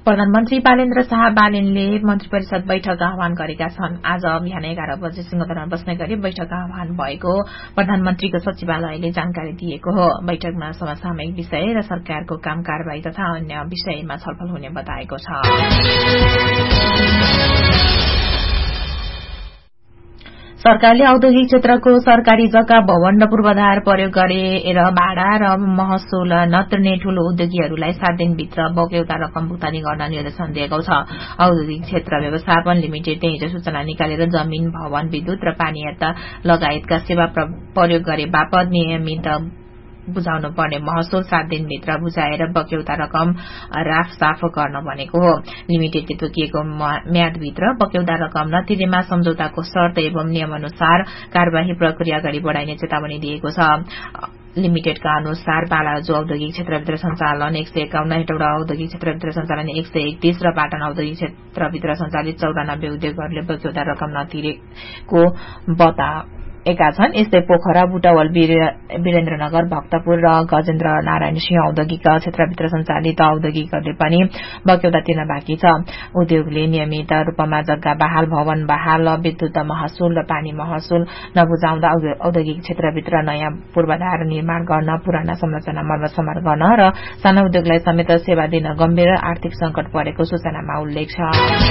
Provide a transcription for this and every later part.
प्रधानमन्त्री बालेन्द्र शाह बालेनले मन्त्री परिषद बैठक आह्वान गरेका छन्। आज बिहान 11 बजे सिंहदरबारमा बस्ने गरी बैठक आह्वान भएको प्रधानमन्त्रीको सचिवालयले जानकारी दिएको हो। बैठकमा समसामयिक विषय र सरकारको काम कारबाही तथा अन्य विषयमा छलफल हुने बताएको छ। सरकारले औद्योगिक क्षेत्रको सरकारी जग्गा भवन र पूर्वाधार प्रयोग गरेर भाडा र महसुल नतिर्ने ठूलो उद्योगीहरूलाई 7 दिनभित्र बक्यौता रकम भुक्तानी गर्न निर्देशन दिएको छ। औद्योगिक क्षेत्र व्यवस्थापन लिमिटेडले हिजो सूचना निकालेर जमीन, भवन, विद्युत र पानी लगायतका सेवा प्रयोग गरे बापत नियमित बुझाउनु पर्ने महसुल 7 दिनभित्र बुझाएर बक्यौता रकम राफसाफ गर्न भनेको हो। लिमिटेडले तोकिएको म्यादभित्र बक्यौता रकम नतिरेमा सम्झौताको शर्त एवं नियमअनुसार कार्यवाही प्रक्रिया अगाडि बढ़ाइने चेतावनी दिएको छ। लिमिटेडका अनुसार बालाजु औद्योगिक क्षेत्रभित्र सञ्चालन 151, हेटौडा औद्योगिक क्षेत्रभित्र सञ्चालन 131 र पाटन औद्योगिक क्षेत्रभित्र सञ्चालित 94 उद्योगहरूले बक्यौता रकम नतिरेको बताएका छन्। यस्तै पोखरा, बुटवल, वीरेन्द्रनगर, भक्तपुर र गजेन्द्र नारायण सिंह औद्योगिक क्षेत्रभित्र सञ्चालित औद्योगिकहरूले पनि बक्यौता तिर्न बाँकी छ। उद्योगले नियमित रूपमा जग्गा बहाल, भवन बहाल, विद्युत महसुल र पानी महसुल नबुझाउँदा औद्योगिक क्षेत्रभित्र नयाँ पूर्वाधार निर्माण गर्न, पुराना संरचना मर्मत गर्न र साना उद्योगलाई समेत सेवा दिन गम्भीर आर्थिक संकट परेको सूचनामा उल्लेख छ।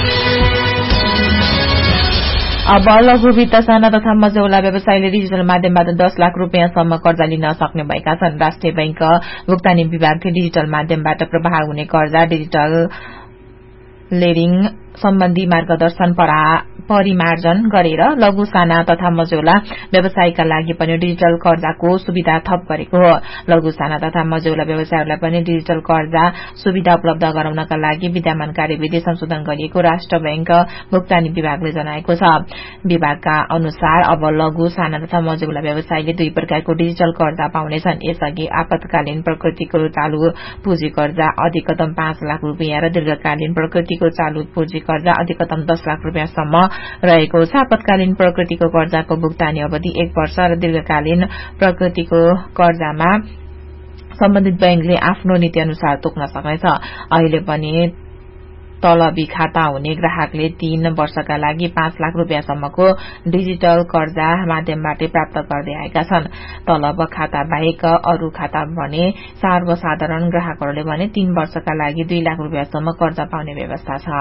अब लघु वित्त, साना तथा मझौला व्यवसायले डिजिटल माध्यमबाट 10 लाख रुपियाँसम्म कर्जा लिन सक्ने भएका छन्। राष्ट्रिय बैंक भुक्तानी विभागले डिजिटल माध्यमबाट प्रवाह हुने कर्जा, डिजिटल लेरिङ सम्बन्धी मार्गदर्शन परिमार्जन गरेर लघु, साना तथा मझौला व्यवसायका लागि पनि डिजिटल कर्जाको सुविधा थप गरेको हो। लघु, साना तथा मझौला व्यवसायहरूलाई पनि डिजिटल कर्जा सुविधा उपलब्ध गराउनका लागि विद्यमान कार्यविधि संशोधन गरिएको राष्ट्र बैंक भुक्तानी विभागले जनाएको छ। विभागका अनुसार अब लघु, साना तथा मझौला व्यवसायले 2 प्रकारको डिजिटल कर्जा पाउनेछन्। यसअघि आपतकालीन प्रकृतिको चालू पुँजी कर्जा अधिकतम 5 लाख रुपियाँ र दीर्घकालीन प्रकृतिको चालू पुँजी कर्जा अधिकतम 10 लाख रुपियाँसम्म रहेको छ। आपतकालीन प्रकृतिको कर्जाको भुक्तानी अवधि 1 वर्ष र दीर्घकालीन प्रकृतिको कर्जामा सम्बन्धित बैंकले आफ्नो नीति अनुसार तोक्न सक्नेछ। अहिले पनि तलबी खाता हुने ग्राहकले 3 वर्षका लागि 5 लाख रुपियाँसम्मको डिजिटल कर्जा माध्यमबाट प्राप्त गर्दै आएका छन्। तलब खाता बाहेक अरू खाता भने सर्वसाधारण ग्राहकहरूले भने 3 वर्षका लागि 2 लाख रुपियाँसम्म कर्जा पाउने व्यवस्था छ।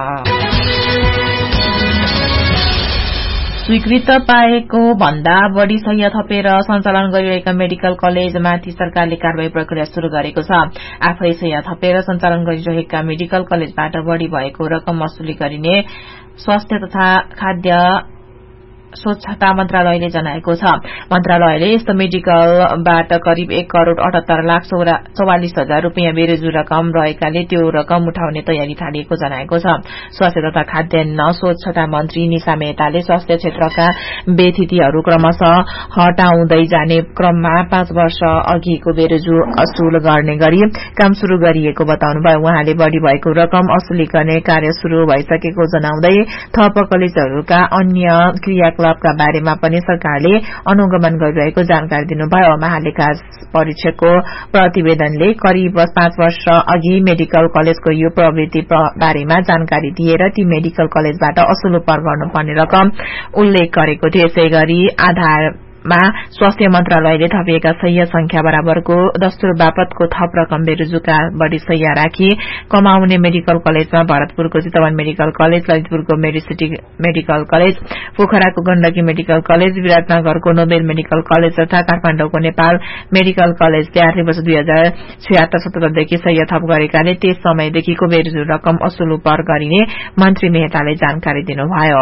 स्वीकृत पाएको भन्दा बढ़ी सय थपेर सञ्चालन गरिरहेका मेडिकल कलेजमाथि सरकारले कार्यवाही प्रक्रिया शुरू गरेको छ। आफै सय थपेर सञ्चालन गरिरहेका मेडिकल कलेजबाट बढ़ी भएको रकम वसूली गरिने स्वास्थ्य तथा खाद्य स्वच्छता मन्त्रालयले जनाएको छ। मन्त्रालयले यस्तो मेडिकलबाट करिब 1,78,44,000 रुपियाँ बेरोजु रकम रहेकाले त्यो रकम उठाउने तयारी थालिएको जनाएको छ। स्वास्थ्य तथा खाद्यान्न स्वच्छता मन्त्री निशा मेहताले स्वास्थ्य क्षेत्रका बेथितिहरू क्रमशः हटाउँदै जाने क्रममा 5 वर्ष अघिको बेरोजु असुल गर्ने गरी काम शुरू गरिएको बताउनुभयो। उहाँले बढ़ी भएको रकम असुली गर्ने कार्य शुरू भइसकेको जनाउँदै थप कलेजहरूका अन्य क्रियाकलापका बारेमा पनि सरकारले अनुगमन गरिरहेको जानकारी दिनुभयो। महालेखा परीक्षकको प्रतिवेदनले करिब 5 वर्ष अघि मेडिकल कलेजको यो प्रवृत्ति बारेमा जानकारी दिएर ती मेडिकल कलेजबाट असुल गर्नुपर्ने रकम उल्लेख गरेको थियो। यसैगरी आधारमा स्वास्थ्य मन्त्रालयले थपिएका सय संख्या बराबरको दस्तुर बापतको थप रकम बेरोजुका बढ़ी सय राखी कमाउने मेडिकल कलेजमा भरतपुरको Chitwan medical college, ललितपुरको Medicity medical college, पोखराको Gandaki medical college, विराटनगरको Nobel medical college तथा काठमाडौँको नेपाल मेडिकल कलेजले आर्थिक वर्ष 2076-77 देखि सय थप गरेकाले त्यस समयदेखिको बेरोजु रकम असुल गरिने मन्त्री मेहताले जानकारी दिनुभयो।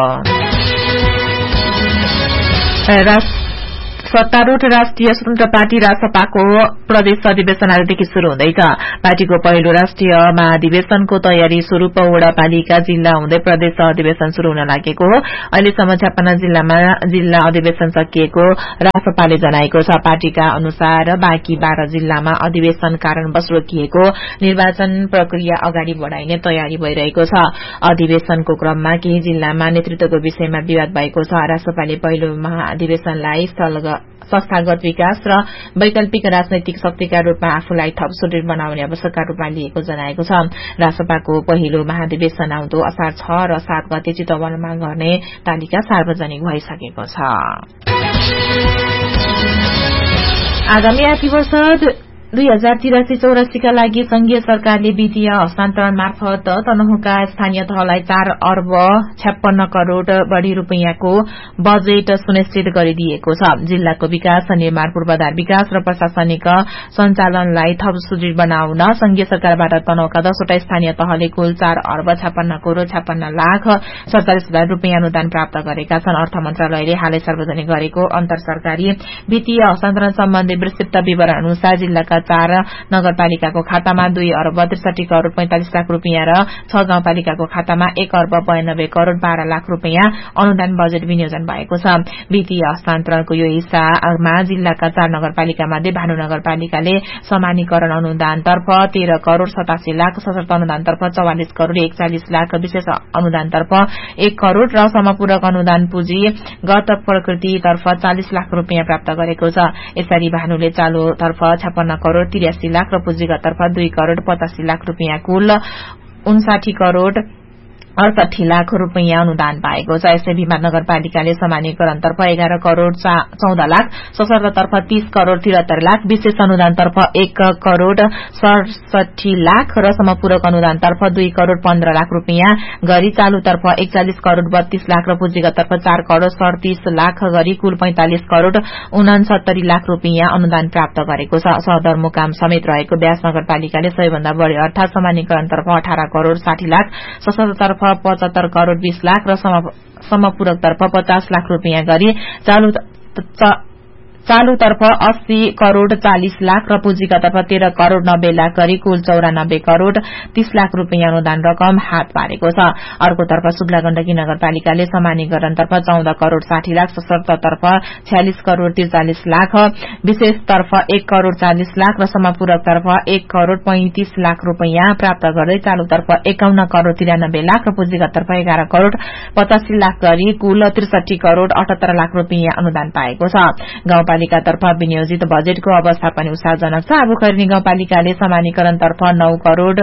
सत्तारूढ़ राष्ट्रिय स्वतन्त्र पार्टी रासपाको प्रदेश अधिवेशन आजदेखि शुरू हुँदैछ। पार्टीको पहिलो राष्ट्रिय महाधिवेशनको तयारी स्वरूप वडापालिका जिल्ला हुँदै प्रदेश अधिवेशन शुरू हुन लागेको हो। अहिलेसम्म 56 जिल्लामा जिल्ला अधिवेशन सकिएको रासपाले जनाएको छ। पार्टीका अनुसार बाँकी 12 जिल्लामा अधिवेशन कारणवश रोकिएको निर्वाचन प्रक्रिया अगाडि बढ़ाइने तयारी भइरहेको छ। अधिवेशनको क्रममा केही जिल्लामा नेतृत्वको विषयमा विवाद भएको छ। रासपाले पहिलो महाधिवेशनलाई स्थल संस्थागत विकास र वैकल्पिक राजनैतिक शक्तिका रूपमा आफूलाई थप सुदृढ़ बनाउने अवसरका रूपमा लिएको जनाएको छ। रासपाको पहिलो महाधिवेशन आउँदो असार 6 र 7 गते चितवनमा गर्ने तालिका सार्वजनिक भइसकेको छ। आगामी आर्थिक वर्ष 2083-84 का लागि संघीय सरकारले वित्तीय हस्तान्तरण मार्फत तनहुँका स्थानीय तहलाई 4 अर्ब 56 करोड़ बढ़ी रूपियाँको बजेट सुनिश्चित गरिदिएको छ। जिल्लाको विकास, निर्माण, पूर्वाधार विकास र प्रशासनिक सञ्चालनलाई थप सुदृढ़ बनाउन संघीय सरकारबाट तनहुँका 10वटा स्थानीय तहले कुल 4 अर्ब 56 करोड़ 56 लाख 47 हजार रूपियाँ अनुदान प्राप्त गरेका छन्। अर्थ मन्त्रालयले हालै सार्वजनिक गरेको अन्तर सरकारी वित्तीय हस्तान्तरण सम्बन्धी विस्तृत विवरण अनुसार जिल्लाका 4 नगरपालिकाको खातामा 2 अर्ब 63 करोड़ 45 लाख रूपियाँ र 6 गाउँपालिकाको खातामा 1 अर्ब 92 करोड़ 12 लाख रूपियाँ अनुदान बजेट विनियोजन भएको छ। वित्तीय हस्तान्तरणको यो हिस्सामा जिल्लाका 4 नगरपालिका मध्ये भानु नगरपालिकाले समानीकरण अनुदानतर्फ 13 करोड़ 87 लाख, सशर्त अनुदानतर्फ 44 करोड़ 41 लाख, विशेष अनुदानतर्फ 1 करोड़ र समपूरक अनुदान पुँजीगत प्रकृतितर्फ 40 लाख रूपियाँ प्राप्त गरेको छ। यसरी भानुले चालुतर्फ 56 करोड़ 83 लाख र पुँजीगततर्फ 2 करोड़ 85 लाख रूपियाँ कुल 59 करोड़ 68 लाख रूपियाँ अनुदान पाएको छ। यसै भीमा नगरपालिकाले समानीकरणतर्फ 11 करोड़ 14 लाख, सशर्ततर्फ 30 करोड़ 73 लाख, विशेष अनुदानतर्फ 1 करोड़ 67 लाख र समपूरक अनुदानतर्फ 2 करोड़ 15 लाख रूपियाँ गरी चालुतर्फ 41 करोड़ 32 लाख र पुँजीगततर्फ 4 करोड़ 37 लाख गरी कुल 45 करोड़ 69 लाख रूपियाँ अनुदान प्राप्त गरेको छ। सदरमुकाम समेत रहेको व्यास नगरपालिकाले सबैभन्दा बढ़ी अर्थात समानीकरणतर्फ 18 करोड़ 60 लाख, सशर्ततर्फ 75 करोड़ 20 लाख र समपूरकतर्फ 50 लाख रूपियाँ गरी चालुतर्फ 80 करोड़ 40 लाख र पुँजीगततर्फ 13 करोड़ 90 लाख गरी कुल 94 करोड़ 30 लाख रूपियाँ अनुदान रकम हात पारेको छ। अर्कोतर्फ सुब्ला गण्डकी नगरपालिकाले समानीकरणतर्फ 14 करोड़ 60 लाख, सशर्ततर्फ 46 करोड़ 43 लाख, विशेषतर्फ 1 करोड़ 40 लाख र समपूरकतर्फ 1 करोड़ 35 लाख रूपियाँ प्राप्त गर्दै चालुतर्फ 51 करोड़ 93 लाख र पुँजीगततर्फ 11 करोड़ 85 लाख गरी कुल 63 करोड़ 78 लाख रूपियाँ अनुदान पाएको छ। गाउँपालिकातर्फ विनियोजित बजेटको अवस्था पनि उत्साहजनक छ। आबुखैरनी गाउँपालिकाले समानीकरणतर्फ 9 करोड़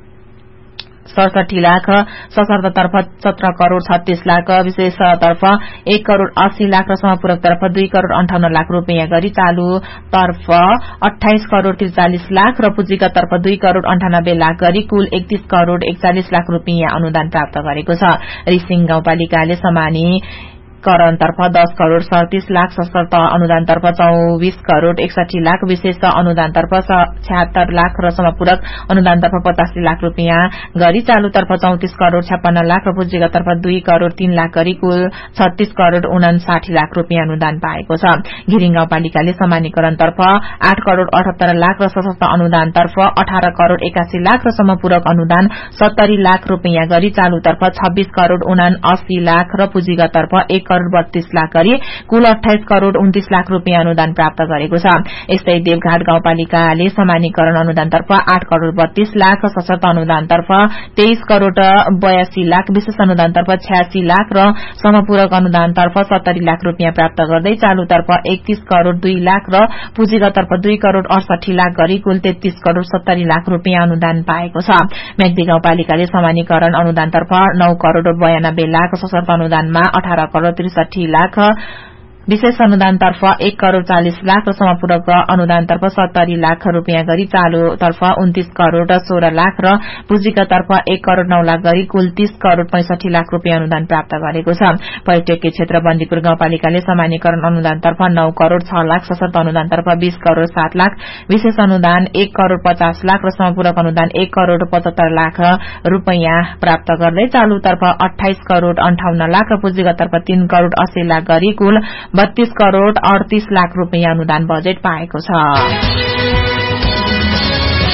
67 लाख, सशर्ततर्फ 17 करोड़ 36 लाख, विशेषतर्फ 1 करोड़ 80 लाख र समपूरकतर्फ 2 करोड़ 58 लाख रूपियाँ गरी चालुतर्फ 28 करोड़ 43 लाख र पुँजीगततर्फ 2 करोड़ 98 लाख गरी कुल 31 करोड़ 41 लाख रूपियाँ अनुदान प्राप्त गरेको छ। रिसिङ गाउँपालिकाले समानीकरणतर्फ 10 करोड़ 37 लाख, सशर्त अनुदानतर्फ 24 करोड़ 61 लाख, विशेष अनुदानतर्फ 76 लाख र समपूरक अनुदानतर्फ 85 लाख रूपियाँ गरी चालुतर्फ 34 करोड़ 56 लाख र पुँजीगततर्फ 2 करोड़ 3 लाख गरी कुल 36 करोड़ 59 लाख रूपियाँ अनुदान पाएको छ। घिरिङ गाउँपालिकाले समानीकरणतर्फ 8 करोड़ 78 लाख र सशर्त अनुदानतर्फ 18 करोड़ 81 लाख र समपूरक अनुदान 70 लाख रूपियाँ गरी चालुतर्फ 26 करोड़ 79 लाख र पुँजीगततर्फ 1 करोड़ 32 लाख गरी कुल 28 करोड़ 29 लाख रूपियाँ अनुदान प्राप्त गरेको छ। यस्तै देवघाट गाउँपालिकाले समानीकरण अनुदानतर्फ 8 करोड़ 32 लाख, सशर्त अनुदानतर्फ 23 करोड़ 82 लाख, विशेष अनुदानतर्फ 86 लाख र समपूरक अनुदानतर्फ 70 लाख रूपियाँ प्राप्त गर्दै चालुतर्फ 31 करोड़ 2 लाख र पुँजीगततर्फ 2 करोड़ 68 लाख गरी कुल 33 करोड़ 70 लाख रूपियाँ अनुदान पाएको छ। मेग्दी गाउँपालिकाले समानीकरण अनुदानतर्फ 9 करोड़ 92 लाख, सशर्त अनुदानमा 18 करोड़ 63 लाख, विशेष अनुदानतर्फ 1 करोड़ 40 लाख र समपूरक अनुदानतर्फ 70 लाख रूपियाँ गरी चालुतर्फ 29 करोड़ 16 लाख र पुँजीगततर्फ 1 करोड़ 9 लाख गरी कुल 30 करोड़ 65 लाख रूपियाँ अनुदान प्राप्त गरेको छ। पर्यटकीय क्षेत्र बन्दीपुर गाउँपालिकाले समानीकरण अनुदानतर्फ 9 करोड़ 6 लाख, सशर्त अनुदानतर्फ 20 करोड़ 7 लाख, विशेष अनुदान 1 करोड़ 50 लाख र समपूरक अनुदान 1 करोड़ 75 लाख रूपियाँ प्राप्त गर्दै चालुतर्फ 28 करोड़ 58 लाख र पुँजीगततर्फ 3 करोड़ 80 लाख गरी कुल 32 करोड़ 38 लाख रूपियाँ अनुदान बजेट पाएको छ।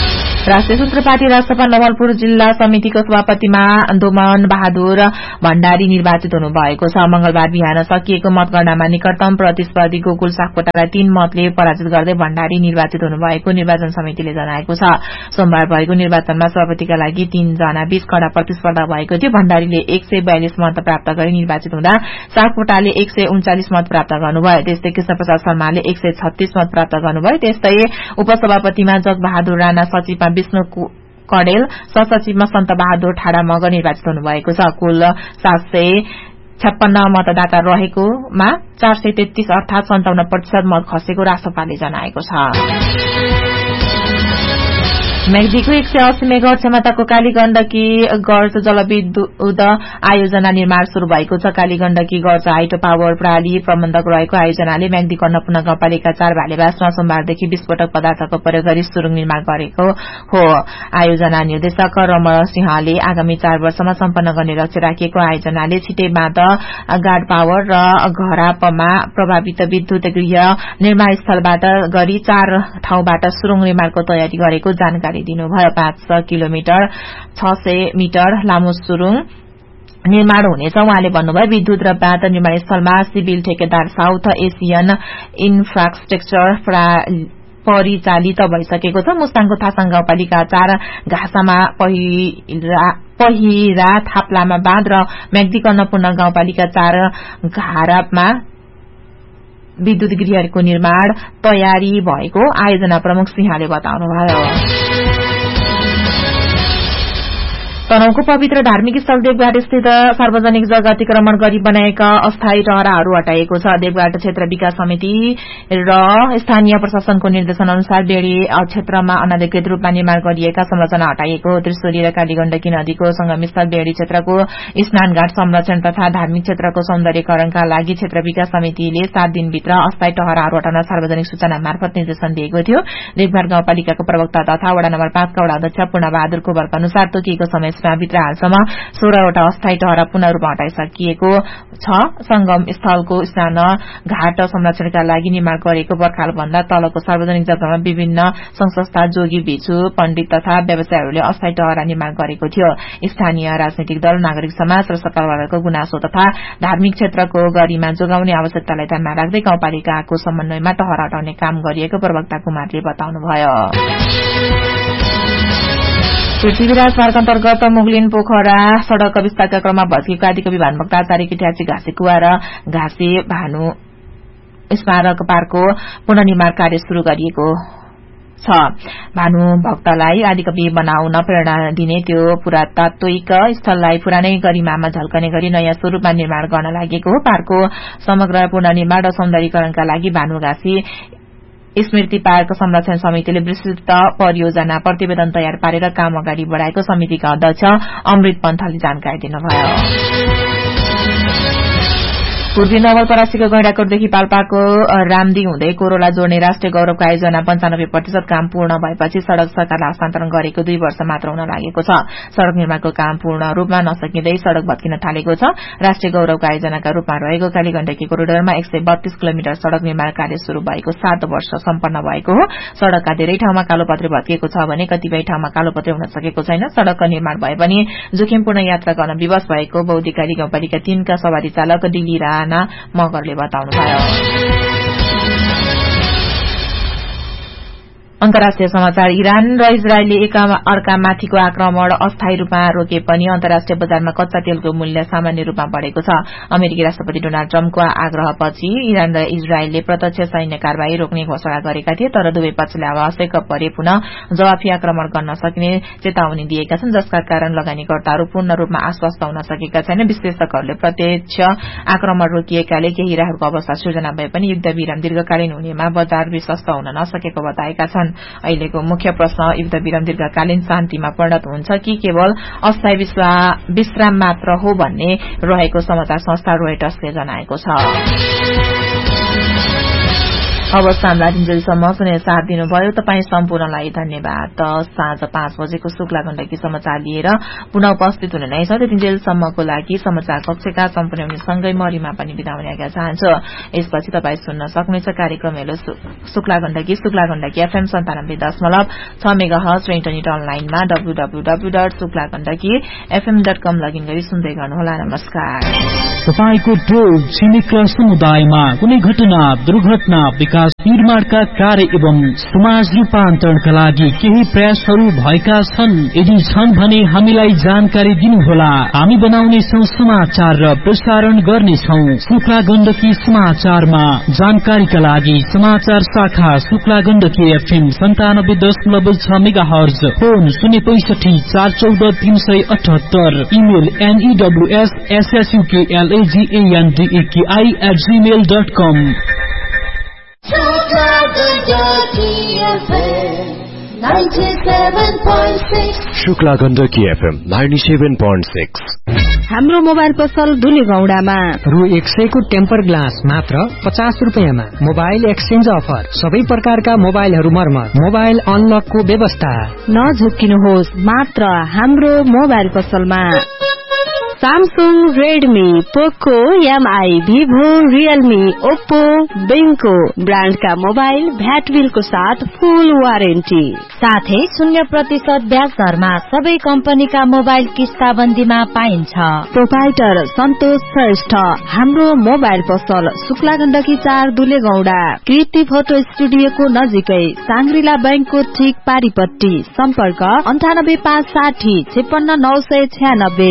राष्ट्रिय सूत्र पार्टी राष्ट्रपा नवलपुर जिल्ला समितिको सभापतिमा दोमन बहादुर भण्डारी निर्वाचित हुनुभएको छ। मंगलबार बिहान सकिएको मतगणनामा निकटतम प्रतिस्पर्धी गोकुल सापकोटालाई 3 मतले पराजित गर्दै भण्डारी निर्वाचित हुनुभएको निर्वाचन समितिले जनाएको छ। सोमबार भएको निर्वाचनमा सभापतिका लागि 3 जना बीच कड़ा प्रतिस्पर्धा भएको थियो। भण्डारीले 142 मत प्राप्त गरी निर्वाचित हुँदा सापकोटाले 139 मत प्राप्त गर्नुभयो। त्यस्तै कृष्णप्रसाद शर्माले 136 मत प्राप्त गर्नुभयो। त्यस्तै उपसभापतिमा जगबहादुर राणा, सचिवमा विष्णु कडेल, सहसचिवमा सन्त बहादुर ठाडा मगर निर्वाचित हुनुभएको छ। कुल 756 मतदाता रहेकोमा 433 अर्थात 57% मत खसेको राष्ट्रपाले जनाएको छ। मेग्दीको 180 मेगावाट क्षमताको कालीगण्डकी गर्ज जलविद्युत आयोजना निर्माण शुरू भएको छ। कालीगण्डकी गर्ज हाइड्रो पावर प्रणाली प्रबन्धक रहेको आयोजनाले मेग्दीको अन्नपूर्ण गाउँपालिका 4 भालेबासमा सोमबारदेखि विस्फोटक पदार्थको प्रयोग गरी सुरुङ निर्माण गरेको हो। आयोजना निर्देशक रमण सिंहले आगामी 4 वर्षमा सम्पन्न गर्ने लक्ष्य राखिएको आयोजनाले छिटै बाँध, गाड पावर र घरापमा प्रभावित विद्युत गृह निर्माण स्थलबाट गरी 4 ठाउँबाट सुरुङ निर्माणको तयारी गरेको जानकारी दिनुभयो। 5 किलोमिटर 600 मिटर लामो सुरुङ निर्माण हुनेछ। उहाँले भन्नुभयो, विद्युत र बाँध निर्माण स्थलमा सिभिल ठेकेदार साउथ एशियन इन्फ्रास्ट्रक्चर परिचालित भइसकेको छ। मुस्ताङको थासाङ गाउँपालिका 4 घाँसामा पहिरा थाप्लामा बाँध र मेग्दीको अन्नपूर्ण गाउँपालिका 4 घारापमा विद्युत गृहहरूको निर्माण तयारी भएको आयोजना प्रमुख सिंहले बताउनुभयो। तनहुको पवित्र धार्मिक स्थल देवघाट स्थित सार्वजनिक जग्गा अतिक्रमण गरी बनाएका अस्थायी टहराहरू हटाइएको छ। देवघाट क्षेत्र विकास समिति र स्थानीय प्रशासनको निर्देशन अनुसार बेडी क्षेत्रमा अनाधिकृत रूपमा निर्माण गरिएका संरचना हटाइएको हो। त्रिशुली र कालीगण्डकी नदीको संगमस्थल बेडी क्षेत्रको स्नानघाट संरक्षण तथा धार्मिक क्षेत्रको सौन्दर्यकरणका लागि क्षेत्र विकास समितिले 7 दिनभित्र अस्थायी टहराहरू हटाउन सार्वजनिक सूचना मार्फत निर्देशन दिएको थियो। देवघाट गाउँपालिकाको प्रवक्ता तथा वडा नम्बर 5 का वडा अध्यक्ष पूर्ण बहादुर कोवरका अनुसार तोकिएको समय भित्र हालसम्म 16वटा अस्थायी टहरा पूर्ण रूपमा हटाइसकिएको छ। संगम स्थलको स्नान घाट संरक्षणका लागि निर्माण गरेको पर्खाल भन्दा तलको सार्वजनिक जग्गामा विभिन्न संस्था, जोगी, भिक्षु, पण्डित तथा व्यवसायीहरूले अस्थायी टहरा निर्माण गरेको थियो। स्थानीय राजनीतिक दल, नागरिक समाज र सरकारको गुनासो तथा धार्मिक क्षेत्रको गरिमा जोगाउने आवश्यकतालाई ध्यानमा राख्दै गाउँपालिकाको समन्वयमा टहरा हटाउने काम गरिएको प्रवक्ता कुमारले बताउनुभयो। पृथ्वीराज मार्ग अन्तर्गत मुगलिन पोखरा सड़क विस्तारका क्रममा भत्किएको आदिकवि भानुभक्त आचार्यकी ठ्याची घाँसे कुवा र घाँसे भानु स्मारक पार्कको पुनर्निर्माण कार्य शुरू गरिएको छ। भानुभक्तलाई आदिकवि बनाउन प्रेरणा दिने त्यो पुरातात्विक स्थललाई पुरानै गरिमामा झल्कने गरी नयाँ स्वरूपमा निर्माण गर्न लागेको हो। पार्कको समग्र पुनर्निर्माण र सौन्दर्यीकरणका लागि भानुघाँसी स्मृति पार्क संरक्षण समितिले विस्तृत परियोजना प्रतिवेदन तयार पारेर काम अगाडि बढ़ाएको समितिका अध्यक्ष अमृत पन्थले जानकारी दिनुभयो। पूर्वी नवलपरासीको गैंडाकोटदेखि पाल्पाको रामदी हुँदै कोरोला जोड्ने राष्ट्रिय गौरवको आयोजना 95% काम पूर्ण भएपछि सड़क सरकारलाई हस्तान्तरण गरेको 2 वर्ष मात्र हुन लागेको छ। सड़क निर्माणको काम पूर्ण रूपमा नसकिँदै सड़क भत्किन थालेको छ। राष्ट्रिय गौरवको आयोजनाका रूपमा रहेको कालीगण्डकी कोरिडोरमा 132 किलोमिटर सड़क निर्माण कार्य शुरू भएको 7 वर्ष सम्पन्न भएको हो। सड़कका धेरै ठाउँमा कालोपत्रे भत्किएको छ भने कतिपय ठाउँमा कालोपत्रे हुन सकेको छैन। सड़कको निर्माण भए पनि जोखिमपूर्ण यात्रा गर्न विवश भएको बौद्धिकारी गाउँपालिका 3 का सवारी चालक दिल्ली मगरले बताउनुभयो। अन्तर्राष्ट्रिय समाचार। इरान र इजरायलले एक अर्कामाथिको आक्रमण अस्थायी रूपमा रोके पनि अन्तर्राष्ट्रिय बजारमा कच्चा तेलको मूल्य सामान्य रूपमा बढ़ेको छ। अमेरिकी राष्ट्रपति डोनाल्ड ट्रम्पको आग्रहपछि इरान र इजरायलले प्रत्यक्ष सैन्य कारवाही रोक्ने घोषणा गरेका थिए, तर दुवै पक्षले आवश्यक परे पुनः जवाफी आक्रमण गर्न सक्ने चेतावनी दिएका छन्, जसका कारण लगानीकर्ताहरू पूर्ण रूपमा आश्वस्त हुन सकेका छैन। विश्लेषकहरूले प्रत्यक्ष आक्रमण रोकिएकाले केही राहतको अवस्था सृजना भए पनि युद्ध विराम दीर्घकालीन हुनेमा बजार विश्वस्त हुन नसकेको बताएका छन्। अहिलेको मुख्य प्रश्न युद्ध विराम दीर्घकालीन शान्तिमा परिणत हुन्छ कि केवल अस्थायी विश्राम मात्र हो भन्ने रहेको समाचार संस्था रोयटर्सले जनाएको छ। अब साँझ दिनजेलसम्म सुनेर साथ दिनुभयो। तपाईँ सम्पूर्णलाई धन्यवाद। साँझ 5 बजेको शुक्ला गण्डकी समाचार लिएर पुनः उपस्थित हुने नै छ। त्यतिन्जेलसम्मको लागि समाचार कक्षका सम्पूर्ण सँगै मरिमा पनि बिदा हुने आज्ञा चाहन्छु। यसपछि तपाईँ सुन्न सक्नुहुन्छ कार्यक्रम hello Shukla Gandaki FM 97.6 megahertz र इन्टरनेट अनलाइनमा www.suklagandakifm.com लगइन गरी सुन्दै गर्नुहोला। नमस्कार। तपाईको टोल छिमेक समुदायमा कुनै घटना, दुर्घटना, विकास निर्माणका कार्य एवं समाज रूपान्तरणका लागि केही प्रयासहरू भएका छन्। यदि छन् भने हामीलाई जानकारी दिनुहोला। हामी बनाउनेछौं समाचार र प्रसारण गर्नेछौं। शुक्ला गण्डकी समाचारमा जानकारीका लागि समाचार शाखा Shukla Gandaki FM 97.6 megahertz, phone 065 414 378, email news@suklagandaki@gmail.com। Shukla Gandaki FM 97.6। हाम्रो मोबाइल पसल धुलीगौडामा रु 100 को टेम्पर ग्लास मात्र 50 रुपैयाँमा। मोबाइल एक्सचेन्ज अफर, सबै प्रकारका मोबाइलहरू मर्मत, मोबाइल अनलकको व्यवस्था। नझुक्किनुहोस्, मात्र हाम्रो मोबाइल पसलमा। Samsung, Redmi, Poco, MI, Vivo, Realme, Oppo, Benko brand का मोबाइल भ्याट बिल को साथ फुल वारेन्टी, साथै 0% ब्याज दरमा सबै कम्पनी का मोबाइल किस्ताबन्दीमा पाइन्छ। प्रोपाइटर सन्तोष श्रेष्ठ। हाम्रो मोबाइल पसल शुक्ला गण्डकी 4 दुलेगौडा, कृति फोटो स्टुडियो को नजिकै, सांग्रिला बैंक को ठीक पारीपट्टी। सम्पर्क 98560 56996।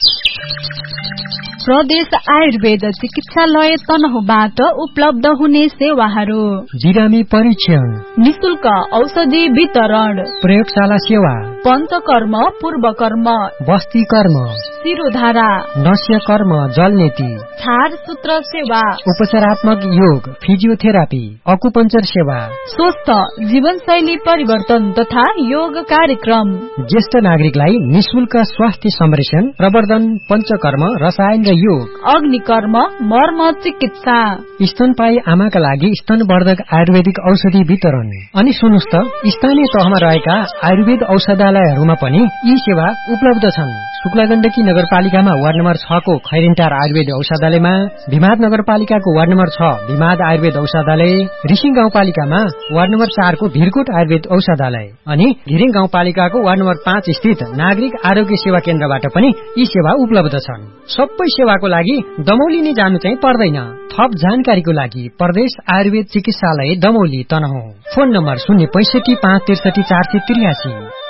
प्रदेश आयुर्वेद चिकित्सालय तनहुबाट उपलब्ध हुने सेवाहरू: बिरामी परीक्षण, निशुल्क औषधि वितरण, प्रयोगशाला सेवा, पञ्चकर्म, पूर्वकर्म, बस्ती कर्म, शिरोधारा, नस्य कर्म, जलनेती, छार सूत्र सेवा, उपचारात्मक योग, फिजियोथेरापी, अकुपञ्चर सेवा, स्वस्थ जीवनशैली परिवर्तन तथा योग कार्यक्रम, ज्येष्ठ नागरिकलाई निशुल्क स्वास्थ्य संरक्षण, प्रवर्धन, पञ्चकर्म, रसायन र योग, अग्निकर्म, मर्म चिकित्सा, स्तनपायी आमाका लागि स्तनवर्धक आयुर्वेदिक औषधि वितरण। अनि सुन्नुस् त, स्थानीय तहमा रहेका आयुर्वेद औषधालयहरूमा पनि यी सेवा उपलब्ध छन्। शुक्ला गण्डकी नगरपालिकामा वार्ड नम्बर 6 को खैरेन्टार आयुर्वेद औषधालयमा, भिमाद नगरपालिकाको वार्ड नम्बर 6 भिमाद आयुर्वेद औषधालय, रिसिङ गाउँपालिकामा वार्ड नम्बर 4 को भिरकोट आयुर्वेद औषधालय अनि घिरिङ गाउँपालिकाको वार्ड नम्बर 5 स्थित नागरिक आरोग्य सेवा केन्द्रबाट पनि यी सेवा उपलब्ध छन्। सबै सेवाको लागि दमौली नै जानु चाहिँ पर्दैन। थप जानकारीको लागि प्रदेश आयुर्वेद चिकित्सालय दमौली तनहुँ, फोन नम्बर 065 563 483।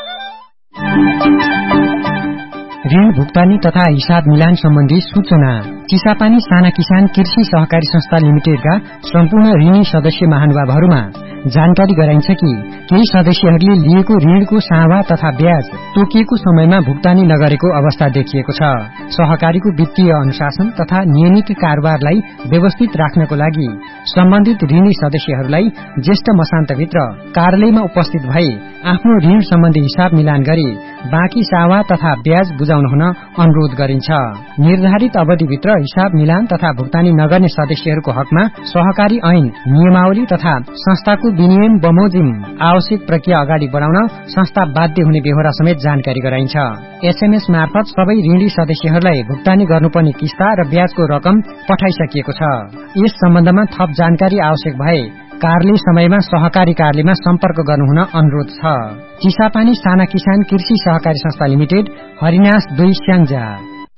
ऋण भुक्तानी तथा हिसाब मिलान सम्बन्धी सूचना। चिसापानी साना किसान कृषि सहकारी संस्था लिमिटेडका सम्पूर्ण ऋणी सदस्य महानुभावहरूमा जानकारी गराइन्छ कि केही सदस्यहरूले लिएको ऋणको सावा तथा ब्याज तोकिएको समयमा भुक्तानी नगरेको अवस्था देखिएको छ। सहकारीको वित्तीय अनुशासन तथा नियमित कारोबारलाई व्यवस्थित राख्नको लागि सम्बन्धित ऋणी सदस्यहरूलाई ज्येष्ठ मसान्तभित्र कार्यालयमा उपस्थित भई आफ्नो ऋण सम्बन्धी हिसाब मिलान गरी बाँकी सावा तथा ब्याज बुझाउन हुन अनुरोध गरिन्छ। निर्धारित अवधिभित्र हिसाब मिलान तथा भुक्तानी नगर्ने सदस्यहरूको हकमा सहकारी ऐन, नियमावली तथा संस्थाको विनियम बमोजिम आवश्यक प्रक्रिया अगाडि बढाउन संस्था बाध्य हुने बेहोरा समेत जानकारी गराइन्छ। एसएमएस मार्फत सबै ऋणी सदस्यहरूलाई भुक्तानी गर्नुपर्ने किस्ता र ब्याजको रकम पठाइसकिएको छ। यस सम्बन्धमा थप जानकारी आवश्यक भए कार्यालय समयमा सहकारी कार्यालयमा सम्पर्क गर्नुहुन अनुरोध छ। चिसापानी साना किसान कृषि सहकारी संस्था लिमिटेड, हरिनास 2 स्याङ्जा।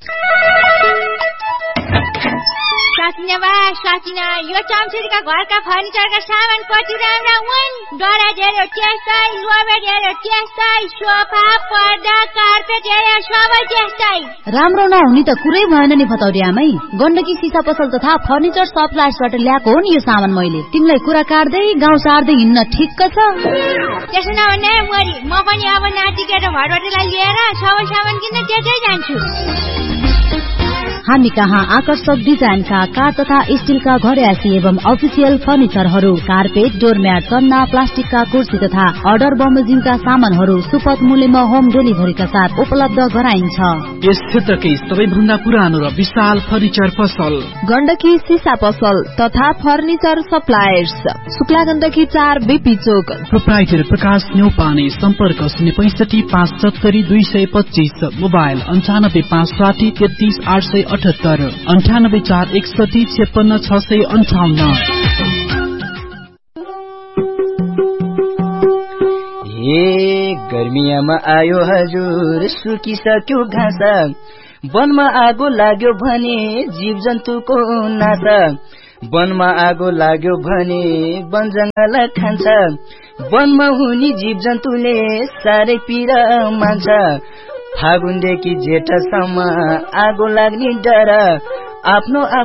साचिना यो चम्चुरीका घरका फर्निचरका सामान कति राम्रा हुन्। डराजेर त्यस्तै, लोबेडेर त्यस्तै, सोफा, पर्दा, कार्पेट हेरे सबै त्यस्तै। राम्रो नहुने त कुरै भएन नि भतौरी आमै। गण्डकी सिसा पसल तथा फर्निचर सप्लायर्सबाट ल्याएको हो नि यो सामान मैले। तिमीलाई कुरा काट्दै गाउँ सार्दै हिँड्न ठिक्क छ। त्यसो नभने मरी म पनि अब नातिके र भरभटीलाई लिएर सबै सामान किन्न त्यतै जान्छु। हामी कहाँ आकर्षक डिजाइनका काठ तथा स्टीलका घरयासी एवं अफिसियल फर्निचरहरू, कार्पेट, डोरम्याट, चन्ना, प्लास्टिकका कुर्सी तथा अर्डर बमोजिमका सामानहरू सुपथ मूल्यमा होम डेलिभरीका साथ उपलब्ध गराइन्छ। यस क्षेत्रकै सबैभन्दा पुरानो र विशाल फर्निचर पसल गण्डकी सिसा पसल तथा furniture suppliers, Shukla Gandaki 4 BP चोक। प्रोप्राइटर प्रकाश न्यौपाने, सम्पर्क 065 570 225, मोबाइल 95 560 33 878, 98 4 61 56 658। गर्मियामा आयो हजुर, सुकिसक्यो घाँस, वनमा आगो लाग्यो भने जीव जन्तुको नासा, वनमा आगो लाग्यो भने वन जंगल खान्छ, वनमा हुने जीव जन्तुले साह्रै पीडा मान्छ। फागुनदेखि जेठसम्म आगो लाग्ने डर, आफ्नो